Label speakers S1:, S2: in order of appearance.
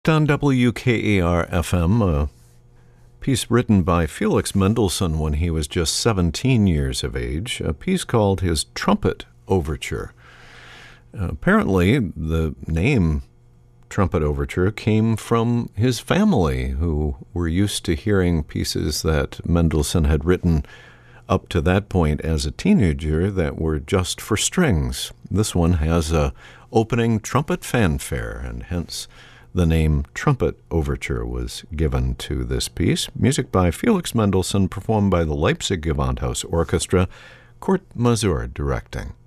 S1: On WKAR-FM, a piece written by Felix Mendelssohn when he was just 17 years of age, a piece called his Trumpet Overture. Apparently, the name Trumpet Overture came from his family, who were used to hearing pieces that Mendelssohn had written up to that point as a teenager that were just for strings. This one has a opening trumpet fanfare, and hence the name Trumpet Overture was given to this piece. Music by Felix Mendelssohn, performed by the Leipzig Gewandhaus Orchestra, Kurt Masur directing.